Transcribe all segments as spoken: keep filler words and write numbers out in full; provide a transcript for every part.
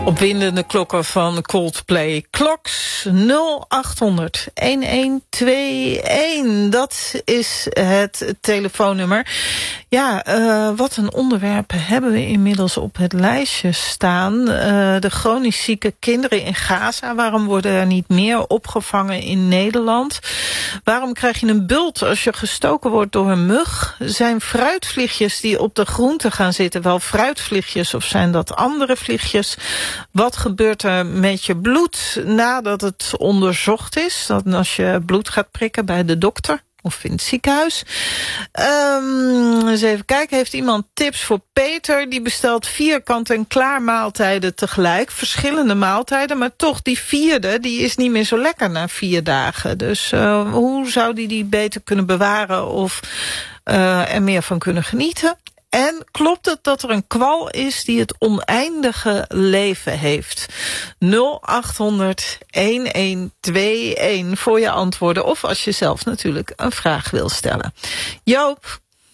Opwindende klokken van Coldplay. Clocks nul acht honderd een een twee een. Dat is het telefoonnummer. Ja, uh, wat een onderwerp hebben we inmiddels op het lijstje staan. Uh, de chronisch zieke kinderen in Gaza. Waarom worden er niet meer opgevangen in Nederland? Waarom krijg je een bult als je gestoken wordt door een mug? Zijn fruitvliegjes die op de groenten gaan zitten wel fruitvliegjes of zijn dat andere vliegjes? Wat gebeurt er met je bloed nadat het onderzocht is? Dat als je bloed gaat prikken bij de dokter of in het ziekenhuis. Um, eens even kijken, heeft iemand tips voor Peter? Die bestelt vier kant-en-klaar maaltijden tegelijk. Verschillende maaltijden, maar toch die vierde, die is niet meer zo lekker na vier dagen. Dus uh, hoe zou die die beter kunnen bewaren of uh, er meer van kunnen genieten? En klopt het dat er een kwal is die het oneindige leven heeft? nul acht honderd een een twee een voor je antwoorden. Of als je zelf natuurlijk een vraag wil stellen. Joop.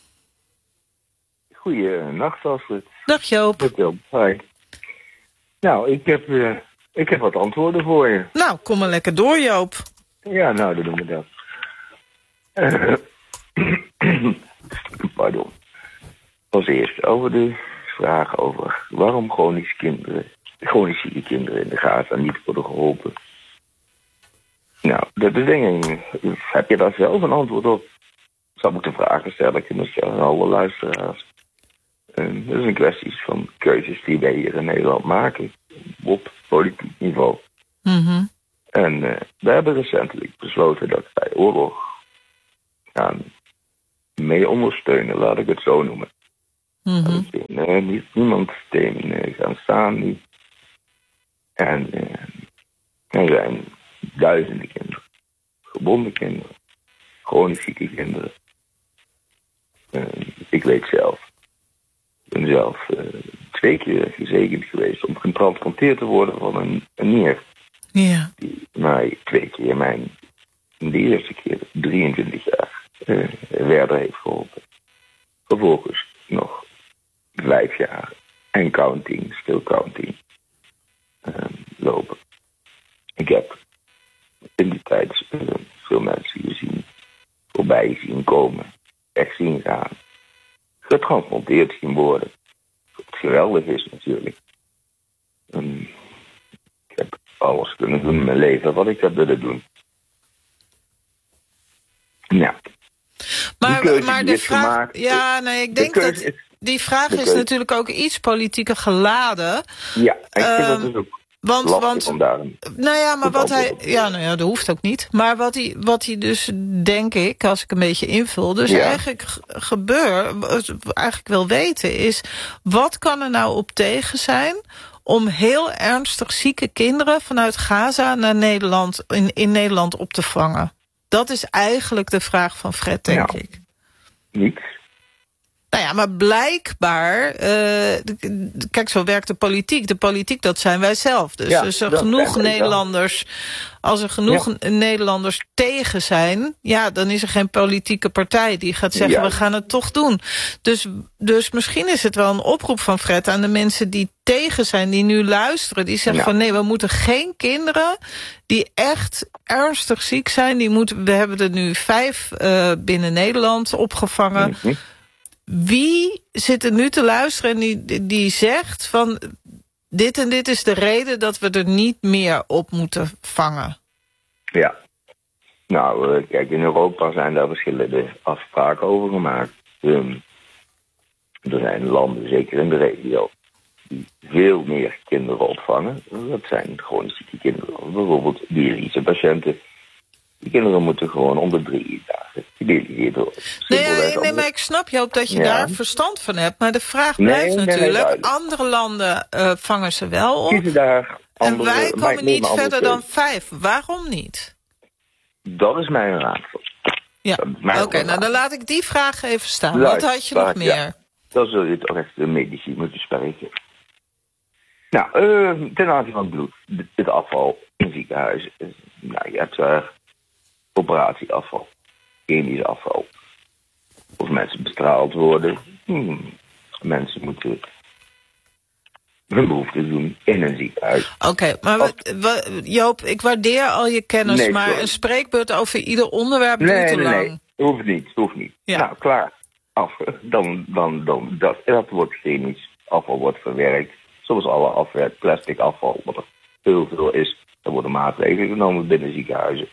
Goeienacht, Astrid. Dag Joop. Hoi. Nou, ik heb, uh, ik heb wat antwoorden voor je. Nou, kom maar lekker door, Joop. Ja, nou, dan doen we dat. Uh, Pardon. Als eerste over de vraag over waarom chronisch kinderen, chronisch zieke kinderen in de Gaza niet worden geholpen. Nou, dat is denk ik, heb je daar zelf een antwoord op? Zou ik de vragen stellen, ik kunnen stellen aan alle luisteraars. Uh, dat is een kwestie van keuzes die wij hier in Nederland maken op politiek niveau. Mm-hmm. En uh, we hebben recentelijk besloten dat wij oorlog gaan mee ondersteunen, laat ik het zo noemen. Mm-hmm. Er is uh, niet, niemand tegen uh, gaan staan. Niet. En uh, er zijn duizenden kinderen. Gebonden kinderen. Chronisch zieke kinderen. Uh, ik weet zelf. Ik ben zelf uh, twee keer gezegend geweest om getransplanteerd te worden van een, een nier. Ja. Yeah. Die mij twee keer mijn, de eerste keer drieëntwintig jaar uh, verder heeft geholpen. Vervolgens nog vijf jaar en counting, still counting, um, lopen. Ik heb in die tijd uh, veel mensen gezien, voorbij zien komen, echt zien gaan, getransplanteerd zien worden. Wat geweldig is natuurlijk. Um, ik heb alles kunnen doen in mijn leven wat ik heb willen doen. Nou. Maar, maar de vraag... Gemaakt, ja, nee, ik denk dat... Is, die vraag is natuurlijk ook iets politieker geladen. Ja, ik vind um, dat dus ook want, want, om daar een nou ja, maar wat hij... Ja, nou ja, dat hoeft ook niet. Maar wat hij, wat hij dus, denk ik, als ik een beetje invul... dus ja. eigenlijk gebeurt, eigenlijk wil weten is... wat kan er nou op tegen zijn... om heel ernstig zieke kinderen vanuit Gaza naar Nederland... in, in Nederland op te vangen? Dat is eigenlijk de vraag van Fred, denk ja, ik. Niets. Nou ja, maar blijkbaar... Uh, kijk, zo werkt de politiek. De politiek, dat zijn wij zelf. Dus ja, als er genoeg Nederlanders... als er genoeg ja. Nederlanders tegen zijn... ja, dan is er geen politieke partij die gaat zeggen... ja. we gaan het toch doen. Dus, dus misschien is het wel een oproep van Fred... aan de mensen die tegen zijn, die nu luisteren... die zeggen ja. van nee, we moeten geen kinderen... die echt ernstig ziek zijn... die moeten, we hebben er nu vijf uh, binnen Nederland opgevangen... Mm-hmm. Wie zit er nu te luisteren en die, die zegt van... dit en dit is de reden dat we er niet meer op moeten vangen? Ja. Nou, uh, kijk, in Europa zijn daar verschillende afspraken over gemaakt. Um, er zijn landen, zeker in de regio... die veel meer kinderen opvangen. Dat zijn gewoon zieke kinderen. Bijvoorbeeld dialyse patiënten. Die kinderen moeten gewoon onder drie dagen gedelegeerd worden. Nee, nee, nee, maar ik snap, Joop, dat je ja. daar verstand van hebt. Maar de vraag blijft nee, natuurlijk... Nee, nee, andere landen uh, vangen ze wel op. Daar andere, en wij komen niet verder dan vijf. Waarom niet? Dat is mijn raadsel. Ja, oké, okay, nou dan laat ik die vraag even staan. Luid, Wat had je nog meer? Ja. Dan zul je toch echt de medici moeten spreken. Nou, uh, ten aanzien van het bloed. Het afval in ziekenhuizen. Nou, je hebt daar... Uh, operatieafval, chemisch afval. Of mensen bestraald worden. Hmm. Mensen moeten hun behoefte doen in een ziekenhuis. Oké, okay, maar wat, wat, Joop, ik waardeer al je kennis, nee, maar een spreekbeurt over ieder onderwerp nee, duurt te nee, lang. Nee, hoeft niet, hoeft niet. Ja. Nou, klaar. Af. Dan, dan, dan, dat, dat wordt chemisch afval wordt verwerkt. Zoals alle afval, plastic afval, wat er heel veel is. Er worden maatregelen genomen binnen ziekenhuizen.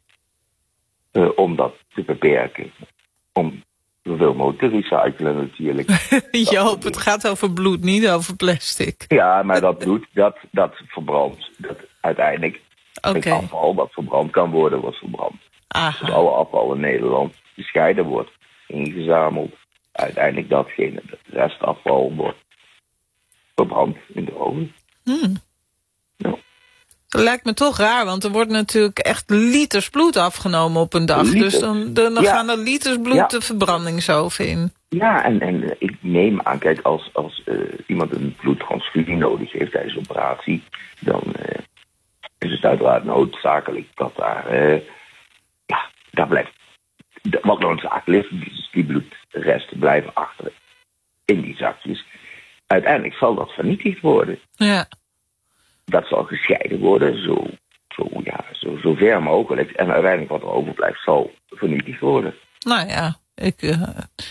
Uh, om dat te beperken. Om zoveel mogelijk te recyclen natuurlijk. Joop, het gaat over bloed, niet over plastic. Ja, maar dat bloed, dat, dat verbrandt. Dat uiteindelijk okay. Het afval dat verbrand kan worden, wordt verbrand. Aha. Dus alle afval in Nederland gescheiden wordt, ingezameld. Uiteindelijk datgene, het restafval wordt verbrand in de oven. Hmm. Ja. Dat lijkt me toch raar, want er wordt natuurlijk echt liters bloed afgenomen op een dag. Liters. Dus dan, dan ja. gaan er liters bloed ja. de verbrandingsoven in. Ja, en, en ik neem aan, kijk, als, als uh, iemand een bloedtransfusie nodig heeft tijdens een operatie, dan uh, is het uiteraard noodzakelijk dat daar, uh, ja, daar blijft, wat noodzakelijk is, dus die bloedresten blijven achter in die zakjes. Uiteindelijk zal dat vernietigd worden. Ja. Dat zal gescheiden worden, zo, zo, ja, zo, zo ver mogelijk. En uiteindelijk wat er overblijft, zal vernietigd worden. Nou ja, ik, uh,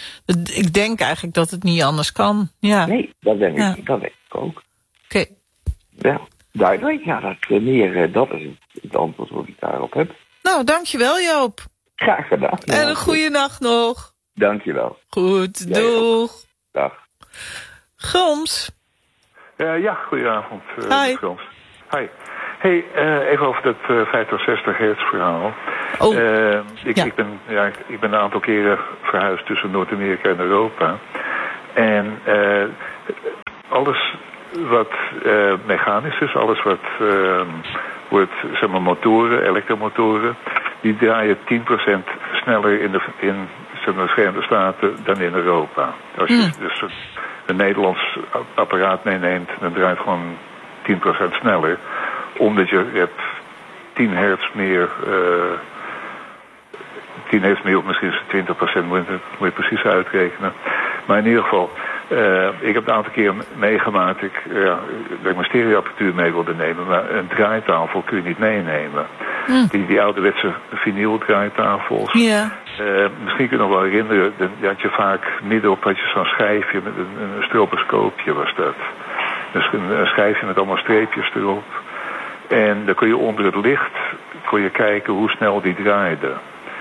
ik denk eigenlijk dat het niet anders kan. Ja. Nee, dat denk, ja. ik, dat denk ik ook. Oké. Okay. Ja, duidelijk. Ja, dat, meer, dat is het, het antwoord wat ik daarop heb. Nou, dankjewel Joop. Graag gedaan. Ja, en een goede nacht nog. Dankjewel. Goed, ja, doeg. Dag. Grooms. Uh, ja, goedenavond. Uh, Hi. Grooms. Hi. Hey, uh, even over dat uh, vijftig, zestig hertz verhaal. Oh. Uh, ik, ja. ik, ben, ja, ik, ik ben een aantal keren verhuisd tussen Noord-Amerika en Europa. En uh, alles wat uh, mechanisch is, alles wat uh, wordt, zeg maar, motoren, elektromotoren, die draaien tien procent sneller in de, in, zeg maar, de Verenigde Staten dan in Europa. Als je mm. dus een Nederlands apparaat meeneemt, dan draait het gewoon tien procent sneller. Omdat je, je hebt tien hertz meer, uh, tien hertz meer, of misschien is het twintig procent, moet je, moet je precies uitrekenen. Maar in ieder geval, uh, ik heb een aantal keer meegemaakt ik, uh, dat ik mijn stereoapparatuur mee wilde nemen, maar een draaitafel kun je niet meenemen. Mm. Die, die ouderwetse vinyl draaitafels. Yeah. Uh, misschien kun je nog wel herinneren, dat had je vaak middenop had je zo'n schijfje met een, een stroboscoopje was dat. Dus een, een schijfje met allemaal streepjes erop. En dan kun je onder het licht kon je kijken hoe snel die draaide.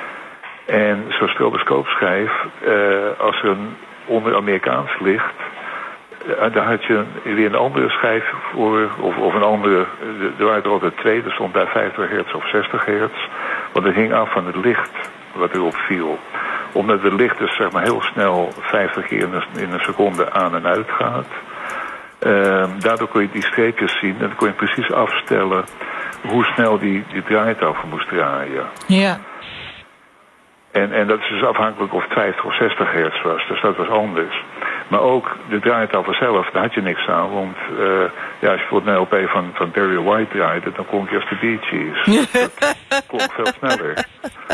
En zo'n stroboscoopschijf, uh, als er een onder Amerikaans licht, uh, daar had je weer een andere schijf voor, of, of een andere, er waren er altijd twee, er stond daar vijftig hertz of zestig hertz. Want het hing af van het licht wat erop viel. Omdat het licht dus, zeg maar, heel snel vijftig keer in een, in een seconde aan en uit gaat. Uh, daardoor kon je die streepjes zien en dan kon je precies afstellen hoe snel die, die draaitafel moest draaien. Ja. En, en dat is dus afhankelijk of het vijftig of zestig hertz was, dus dat was anders. Maar ook de draaitafel zelf, daar had je niks aan, want uh, ja, als je bijvoorbeeld een L P van, van Barry White draaide, dan klonk je als de Bee Gees. Dat klonk veel sneller.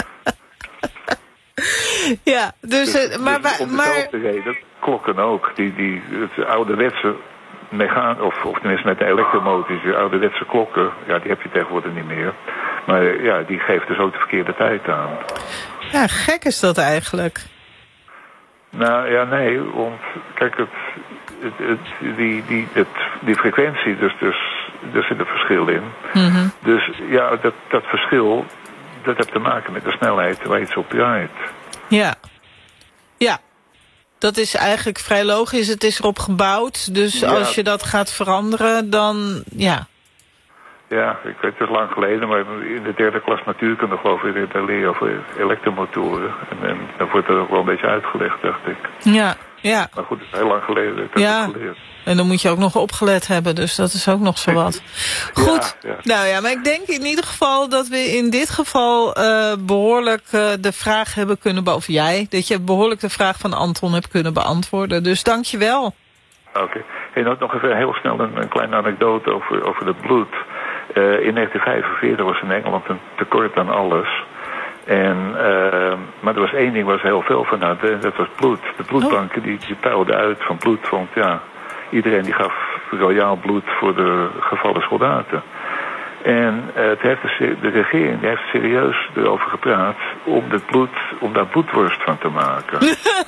Ja, dus, dus, maar... dus om dezelfde maar... reden, klokken ook, die, die, het ouderwetse megaan, of, of tenminste met de elektromotor, die ouderwetse klokken, ja, die heb je tegenwoordig niet meer. Maar ja, die geeft dus ook de verkeerde tijd aan. Ja, gek is dat eigenlijk. Nou ja, nee, want kijk, het, het, het, die, die, het, die frequentie, dus, dus, er zit een verschil in. Mm-hmm. Dus ja, dat, dat verschil, dat heeft te maken met de snelheid waar iets op draait. Ja, ja. Dat is eigenlijk vrij logisch. Het is erop gebouwd. Dus ja, als je dat gaat veranderen, dan ja. Ja, ik weet het lang geleden, maar in de derde klas natuurkunde geloof ik dat leren over elektromotoren. En, en dan wordt dat ook wel een beetje uitgelegd, dacht ik. Ja, ja. Maar goed, het is heel lang geleden dat ik dat ja. heb geleerd. En dan moet je ook nog opgelet hebben, dus dat is ook nog zo wat. Goed, ja, ja. Nou ja, maar ik denk in ieder geval dat we in dit geval uh, behoorlijk uh, de vraag hebben kunnen beantwoorden. Of jij, dat je behoorlijk de vraag van Anton hebt kunnen beantwoorden. Dus dank je wel. Oké. Okay. Hey, nou, nog even heel snel een, een kleine anekdote over, over het bloed. Uh, in negentien vijfenveertig was in Engeland een tekort aan alles. En, uh, maar er was één ding waar ze heel veel van hadden, dat was bloed. De bloedbanken die, die peilden uit van bloed, want ja, iedereen die gaf royaal bloed voor de gevallen soldaten. En uh, het heeft de, de regering heeft serieus erover gepraat om, dit bloed, om daar bloedworst van te maken.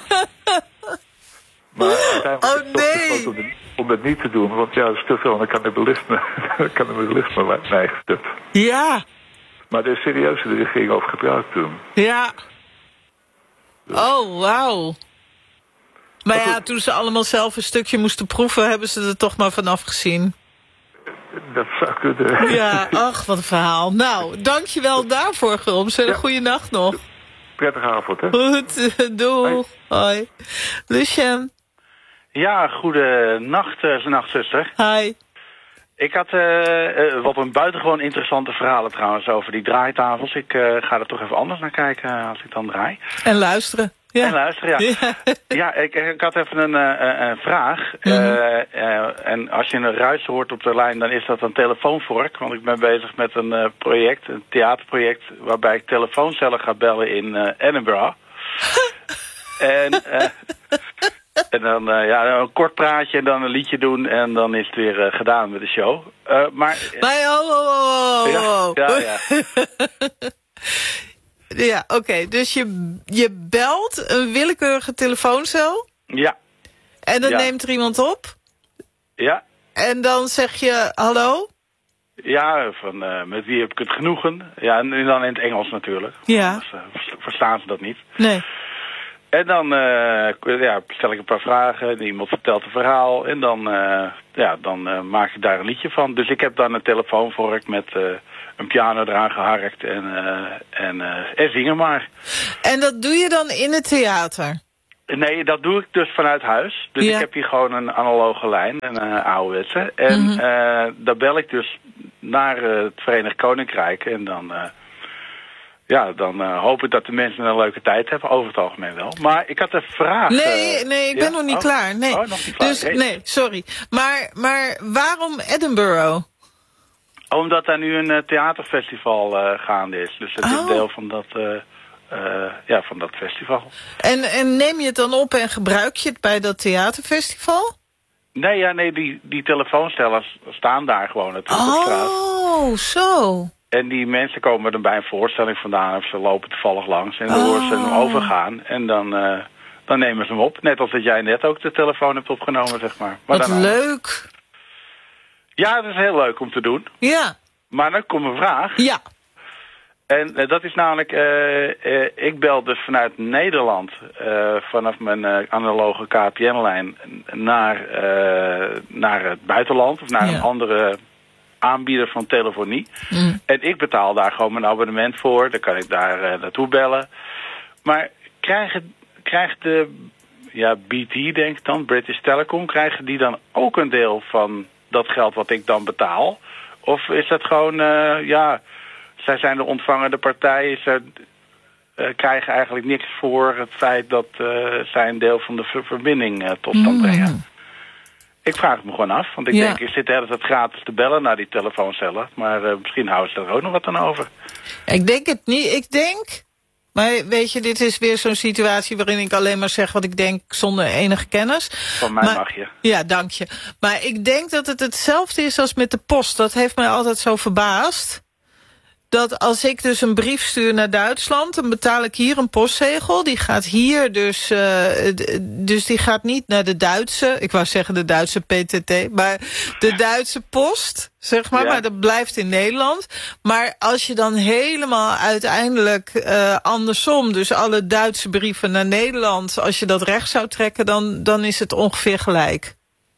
Maar uiteindelijk oh, is het toch nee. besloten om, om dat niet te doen, want ja, dat is te veel en dan kan de cannibalisme, cannibalisme neigt. Ja. Maar er is serieus de regering over gepraat toen. Ja. Oh, wauw. Maar maar ja, goed. toen ze allemaal zelf een stukje moesten proeven, hebben ze er toch maar vanaf gezien. Dat zou kunnen. Ja, ach, wat een verhaal. Nou, dankjewel daarvoor, Grums. En een Ja. goede nacht nog. Prettige avond, hè? Goed, doei. Hoi. Hoi. Lucien. Ja, goede nacht, uh, nachtzuster. Hi. Ik had uh, uh, wat een buitengewoon interessante verhalen trouwens over die draaitafels. Ik uh, ga er toch even anders naar kijken uh, als ik dan draai. En luisteren. Ja. En luisteren, ja. Ja, ja ik, ik had even een, uh, een vraag. Mm-hmm. Uh, uh, en als je een ruis hoort op de lijn, dan is dat een telefoonvork. Want ik ben bezig met een uh, project, een theaterproject, waarbij ik telefooncellen ga bellen in uh, Edinburgh. en... Uh, En dan uh, ja, een kort praatje en dan een liedje doen en dan is het weer uh, gedaan met de show. Uh, maar... maar oh, oh, oh, oh. Ja, ja, ja. Ja, oké. Okay. Dus je, je belt een willekeurige telefooncel. Ja. En dan ja. neemt er iemand op. Ja. En dan zeg je hallo. Ja, van uh, met wie heb ik het genoegen. Ja, en dan in het Engels natuurlijk. Ja. Dus, uh, verstaan ze dat niet. Nee. En dan uh, ja, stel ik een paar vragen. Iemand vertelt een verhaal. En dan, uh, ja, dan uh, maak ik daar een liedje van. Dus ik heb dan een telefoonvork met uh, een piano eraan geharkt. En, uh, en, uh, en zingen maar. En dat doe je dan in het theater? Nee, dat doe ik dus vanuit huis. Dus ja. ik heb hier gewoon een analoge lijn, een uh, ouderwetse. En mm-hmm. uh, daar bel ik dus naar uh, het Verenigd Koninkrijk. En dan... Uh, Ja, dan uh, hoop ik dat de mensen een leuke tijd hebben, over het algemeen wel. Maar ik had een vraag. Nee, nee, ik ja? ben nog niet oh. klaar. Nee. Oh, nog niet klaar. Dus, nee, sorry. Maar, maar waarom Edinburgh? Omdat daar nu een uh, theaterfestival uh, gaande is. Dus het oh. is deel van dat, uh, uh, ja, van dat festival. En, en neem je het dan op en gebruik je het bij dat theaterfestival? Nee, ja, nee, die, die telefoonstellers staan daar gewoon natuurlijk oh, op straat. Oh, zo. En die mensen komen er bij een voorstelling vandaan of ze lopen toevallig langs. En dan oh. horen ze hem overgaan en dan, uh, dan nemen ze hem op. Net als dat jij net ook de telefoon hebt opgenomen, zeg maar. maar Wat dan leuk. Ja, dat is heel leuk om te doen. Ja. Maar dan komt een vraag. Ja. En uh, dat is namelijk, uh, uh, ik bel dus vanuit Nederland, uh, vanaf mijn uh, analoge K P N-lijn, naar, uh, naar het buitenland of naar ja. een andere aanbieder van telefonie. Mm. En ik betaal daar gewoon mijn abonnement voor. Dan kan ik daar uh, naartoe bellen. Maar krijgen, krijgt de ja, B T, denk ik dan, British Telecom, krijgen die dan ook een deel van dat geld wat ik dan betaal? Of is dat gewoon, uh, ja, zij zijn de ontvangende partij, ze uh, krijgen eigenlijk niks voor het feit dat uh, zij een deel van de ver- verbinding uh, tot stand brengen? Mm. Ik vraag het me gewoon af, want ik ja. denk, ik zit de hele tijd gratis te bellen naar die telefooncellen. Maar uh, misschien houden ze er ook nog wat aan over. Ik denk het niet. Ik denk, maar weet je, dit is weer zo'n situatie waarin ik alleen maar zeg wat ik denk zonder enige kennis. Van mij maar, mag je. Ja, dank je. Maar ik denk dat het hetzelfde is als met de post. Dat heeft mij altijd zo verbaasd. Dat als ik dus een brief stuur naar Duitsland, dan betaal ik hier een postzegel. Die gaat hier dus, uh, dus die gaat niet naar de Duitse, ik wou zeggen de Duitse P T T, maar de Duitse post, zeg maar, ja. maar dat blijft in Nederland. Maar als je dan helemaal uiteindelijk uh, andersom, dus alle Duitse brieven naar Nederland, als je dat recht zou trekken, dan, dan is het ongeveer gelijk.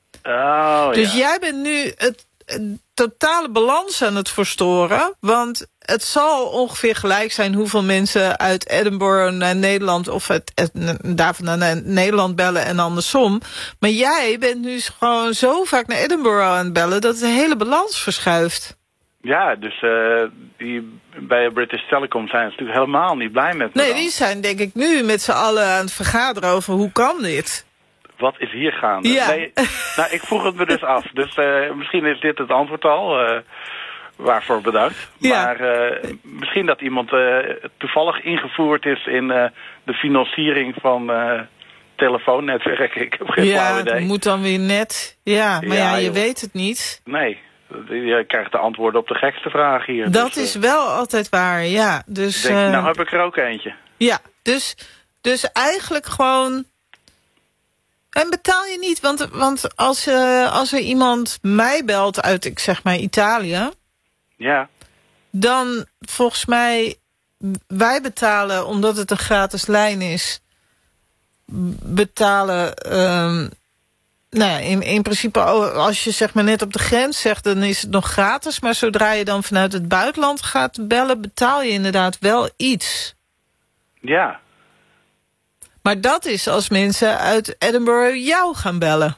Oh, dus ja. jij bent nu het totale balans aan het verstoren, want het zal ongeveer gelijk zijn hoeveel mensen uit Edinburgh naar Nederland of het, het, daarvan naar Nederland bellen en andersom. Maar jij bent nu gewoon zo vaak naar Edinburgh aan het bellen dat de hele balans verschuift. Ja, dus uh, die, bij British Telecom zijn ze natuurlijk helemaal niet blij met me. Nee, dan. die zijn denk ik nu met z'n allen aan het vergaderen over hoe kan dit? Wat is hier gaande? Ja. Nee, nou, ik vroeg het me dus af. Dus uh, misschien is dit het antwoord al. Uh, waarvoor bedankt. Ja. Maar uh, misschien dat iemand uh, toevallig ingevoerd is in uh, de financiering van uh, telefoonnetwerk. Ik heb geen ja, flauw idee. het moet dan weer net. Ja, maar ja, Ja, je joh. weet het niet. Nee, je krijgt de antwoorden op de gekste vragen hier. Dat dus, is uh, wel altijd waar, ja. Dus, denk, uh, nou heb ik er ook eentje. ja, dus, dus eigenlijk gewoon... En betaal je niet, want, want als, uh, als er iemand mij belt uit, ik zeg maar, Italië... Ja. Dan volgens mij, wij betalen, omdat het een gratis lijn is... betalen... Um, nou ja, in, in principe, als je zeg maar net op de grens zegt... dan is het nog gratis, maar zodra je dan vanuit het buitenland gaat bellen... betaal je inderdaad wel iets. Ja. Maar dat is als mensen uit Edinburgh jou gaan bellen.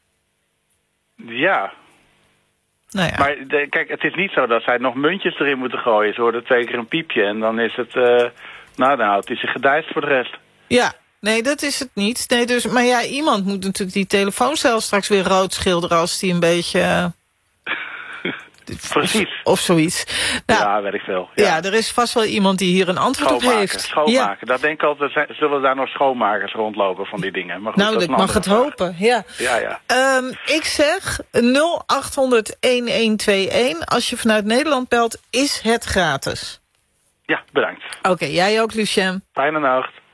Ja. Nou ja. Maar de, kijk, het is niet zo dat zij nog muntjes erin moeten gooien. Ze horen twee keer een piepje en dan is het... Uh, nou, dan houdt hij zich gedijst voor de rest. Ja, nee, dat is het niet. Nee, dus, maar ja, iemand moet natuurlijk die telefooncel straks weer rood schilderen... als die een beetje... Uh, Precies. Of, of zoiets. Nou, ja, weet ik veel. Ja. ja, er is vast wel iemand die hier een antwoord op heeft. Schoonmaken, ja. Dat denk ik altijd. Zullen daar nog schoonmakers rondlopen van die dingen? Maar goed, nou, dat ik mag het vraag. hopen, ja. Ja, ja. Um, ik zeg nul acht honderd een een twee een. Als je vanuit Nederland belt, is het gratis. Ja, bedankt. Oké, okay, jij ook, Lucien. Fijne nacht.